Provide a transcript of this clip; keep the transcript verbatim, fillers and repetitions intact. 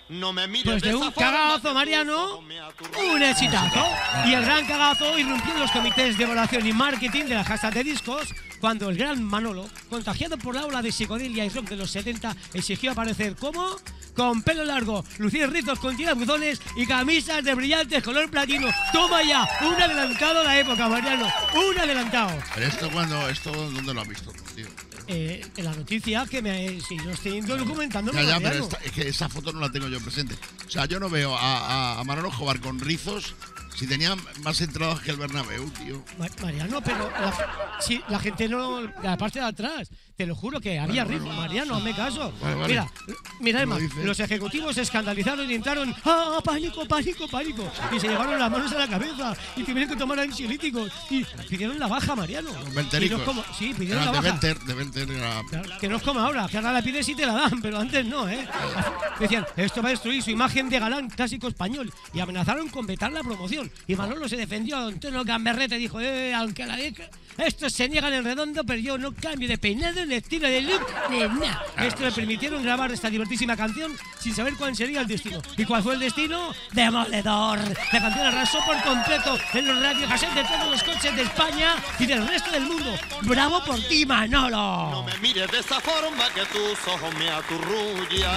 No me mires Pues de un cagazo, Mariano, un exitazo. Y el gran cagazo irrumpió en los comités de evaluación y marketing de la hashtag de discos cuando el gran Manolo, contagiado por la ola de psicodelia y rock de los setenta, exigió aparecer como con pelo largo, lucir rizos con tirabuzones y camisas de brillantes color platino. ¡Toma ya! Un adelantado a la época, Mariano. Un adelantado. Pero esto cuando, esto ¿dónde lo has visto, tío? Eh, en la noticia que me si lo estoy documentando. Ya, ya, pero esta, es que esa foto no la tengo yo presente. O sea, yo no veo a, a, a Manolo jugar con rizos si tenía más entradas que el Bernabéu, tío. Mariano, pero la, si la gente no, la parte de atrás, te lo juro que había vale, ritmo, vale, Mariano, hazme caso. Vale, vale. Mira, mira, Emma, dices? los ejecutivos se escandalizaron y entraron, ¡ah, pánico, pánico, pánico! Y se llevaron las manos a la cabeza y tuvieron que tomar ansiolíticos y pidieron la baja, Mariano. Los ventericos. Y no como, sí, pidieron Era la de baja. Venter, de Venter era... Claro, que no es como ahora, que ahora la pides y te la dan, pero antes no, ¿eh? Decían, esto va a destruir su imagen de galán clásico español y amenazaron con vetar la promoción. Y Manolo se defendió, Antonio Gamberrete dijo, eh, aunque la deja, estos se niegan en redondo, pero yo no cambio de peinado, ni estilo de look, ni nada. Esto le permitieron grabar esta divertísima canción sin saber cuál sería el destino. ¿Y cuál fue el destino? ¡Demoledor! La canción arrasó por completo en los radiocassettes de todos los coches de España y del resto del mundo. ¡Bravo por ti, Manolo! No me mires de esa forma que tus ojos me aturrullan.